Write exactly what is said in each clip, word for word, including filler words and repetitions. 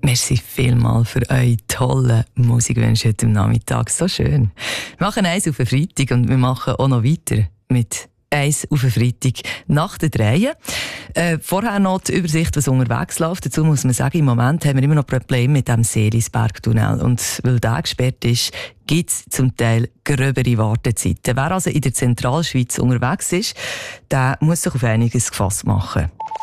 Merci vielmals für eure tollen Musikwünsche heute Nachmittag. So schön. Wir machen eins auf den Freitag und wir machen auch noch weiter mit eins auf den Freitag nach der Dreie. Äh, vorher noch die Übersicht, was unterwegs läuft. Dazu muss man sagen, im Moment haben wir immer noch Probleme mit dem Seelisbergtunnel. Und weil der gesperrt ist, gibt es zum Teil gröbere Wartezeiten. Wer also in der Zentralschweiz unterwegs ist, der muss sich auf einiges gefasst machen.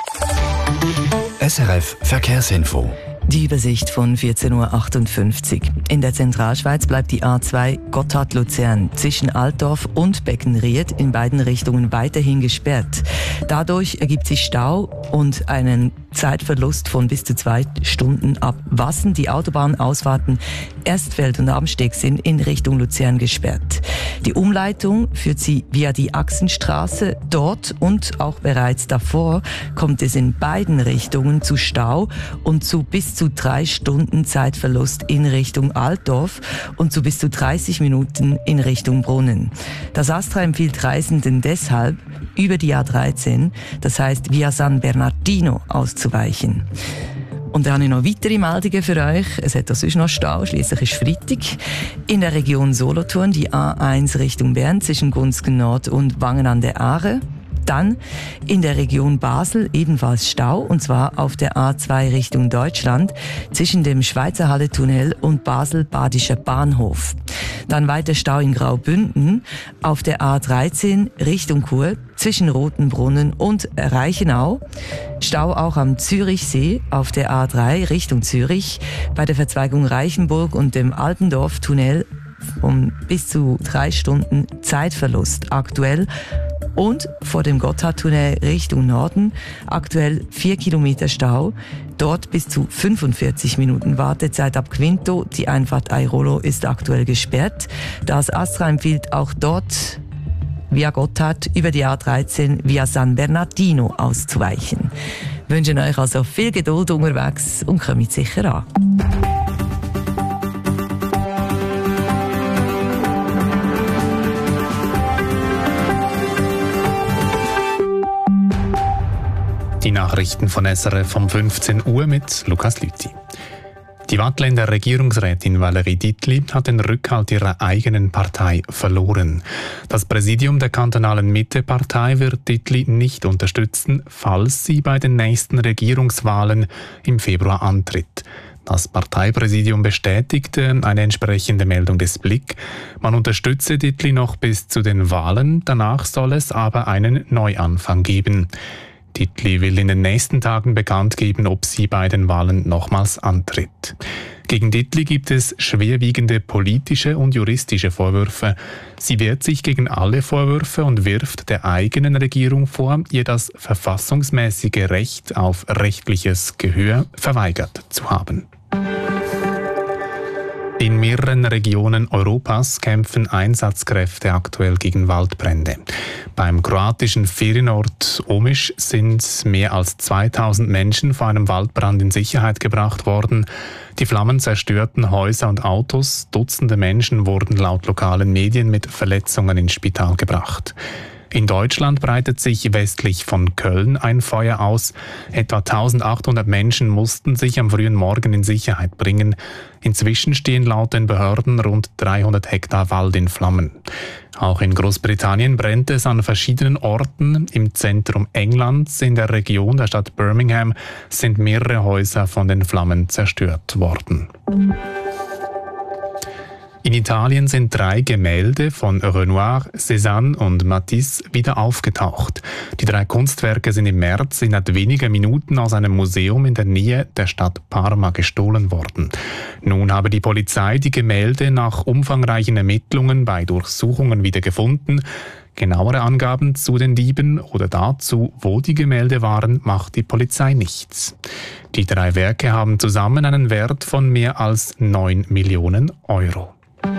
S R F Verkehrsinfo. Die Übersicht von vierzehn Uhr achtundfünfzig. In der Zentralschweiz bleibt die A zwei Gotthard-Luzern zwischen Altdorf und Beckenried in beiden Richtungen weiterhin gesperrt. Dadurch ergibt sich Stau und einen Zeitverlust von bis zu zwei Stunden ab Wassen. Die Autobahnausfahrten Erstfeld und Amsteg sind in Richtung Luzern gesperrt. Die Umleitung führt sie via die Achsenstraße. Dort und auch bereits davor kommt es in beiden Richtungen zu Stau und zu bis zu drei Stunden Zeitverlust in Richtung Altdorf und zu bis zu dreißig Minuten in Richtung Brunnen. Das ASTRA empfiehlt Reisenden deshalb, über die A dreizehn, das heißt via San Bernardino, auszuweichen. Und dann habe ich noch weitere Meldungen für euch. Es hat auch sonst noch Stau, schliesslich ist Freitag. In der Region Solothurn die A eins Richtung Bern zwischen Gunzgen Nord und Wangen an der Aare. Dann in der Region Basel ebenfalls Stau, und zwar auf der A zwei Richtung Deutschland zwischen dem Schweizer Halle-Tunnel und Basel-Badischer Bahnhof. Dann weiter Stau in Graubünden auf der A dreizehn Richtung Chur zwischen Rotenbrunnen und Reichenau. Stau auch am Zürichsee auf der A drei Richtung Zürich bei der Verzweigung Reichenburg und dem Altendorf-Tunnel um bis zu drei Stunden Zeitverlust aktuell. Und vor dem Gotthardtunnel Richtung Norden aktuell vier Kilometer Stau. Dort bis zu fünfundvierzig Minuten Wartezeit ab Quinto. Die Einfahrt Airolo ist aktuell gesperrt. Das ASTRA empfiehlt auch dort via Gotthard über die A dreizehn via San Bernardino auszuweichen. Wir wünschen euch also viel Geduld unterwegs und kommt sicher an. Die Nachrichten von S R F um fünfzehn Uhr mit Lukas Lüthi. Die Waadtländer Regierungsrätin Valérie Dietli hat den Rückhalt ihrer eigenen Partei verloren. Das Präsidium der kantonalen Mitte-Partei wird Dietli nicht unterstützen, falls sie bei den nächsten Regierungswahlen im Februar antritt. Das Parteipräsidium bestätigte eine entsprechende Meldung des Blick. Man unterstütze Dietli noch bis zu den Wahlen, danach soll es aber einen Neuanfang geben. Dietli will in den nächsten Tagen bekannt geben, ob sie bei den Wahlen nochmals antritt. Gegen Dietli gibt es schwerwiegende politische und juristische Vorwürfe. Sie wehrt sich gegen alle Vorwürfe und wirft der eigenen Regierung vor, ihr das verfassungsmäßige Recht auf rechtliches Gehör verweigert zu haben. In mehreren Regionen Europas kämpfen Einsatzkräfte aktuell gegen Waldbrände. Beim kroatischen Ferienort Omiš sind mehr als zweitausend Menschen vor einem Waldbrand in Sicherheit gebracht worden. Die Flammen zerstörten Häuser und Autos. Dutzende Menschen wurden laut lokalen Medien mit Verletzungen ins Spital gebracht. In Deutschland breitet sich westlich von Köln ein Feuer aus. Etwa eintausendachthundert Menschen mussten sich am frühen Morgen in Sicherheit bringen. Inzwischen stehen laut den Behörden rund dreihundert Hektar Wald in Flammen. Auch in Großbritannien brennt es an verschiedenen Orten. Im Zentrum Englands, in der Region der Stadt Birmingham, sind mehrere Häuser von den Flammen zerstört worden. In Italien sind drei Gemälde von Renoir, Cézanne und Matisse wieder aufgetaucht. Die drei Kunstwerke sind im März innerhalb weniger Minuten aus einem Museum in der Nähe der Stadt Parma gestohlen worden. Nun habe die Polizei die Gemälde nach umfangreichen Ermittlungen bei Durchsuchungen wieder gefunden. Genauere Angaben zu den Dieben oder dazu, wo die Gemälde waren, macht die Polizei nichts. Die drei Werke haben zusammen einen Wert von mehr als neun Millionen Euro.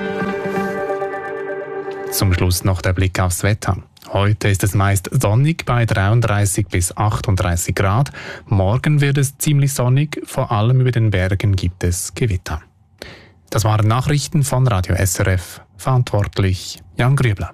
Zum Schluss noch der Blick aufs Wetter. Heute ist es meist sonnig bei dreiunddreißig bis achtunddreißig Grad. Morgen wird es ziemlich sonnig, vor allem über den Bergen gibt es Gewitter. Das waren Nachrichten von Radio S R F. Verantwortlich Jan Grübler.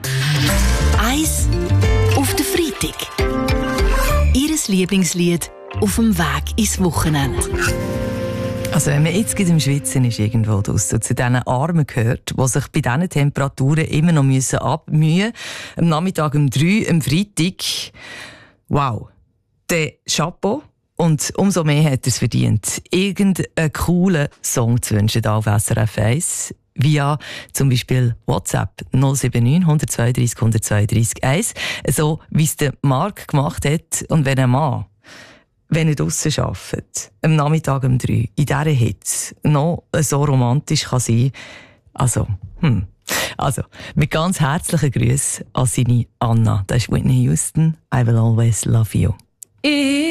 Eis auf den Freitag. Ihres Lieblingslied auf dem Weg ins Wochenende. Also wenn man jetzt im Schwitzen ist irgendwo draussen und zu diesen Armen gehört, die sich bei diesen Temperaturen immer noch müssen abmühen müssen, am Nachmittag um drei, am Freitag, wow, der Chapeau. Und umso mehr hat er es verdient, irgendeinen coolen Song zu wünschen auf S R F eins. Via zum Beispiel WhatsApp null sieben neun, eins zwei drei, eins zwei drei eins. So wie es der Marc gemacht hat. Und wenn ein Mann, wenn er draussen arbeitet, am Nachmittag um drei, in dieser Hitze, noch so romantisch kann sein, also, hm. Also, mit ganz herzlichen Grüßen an seine Anna. Das ist Whitney Houston. I will always love you.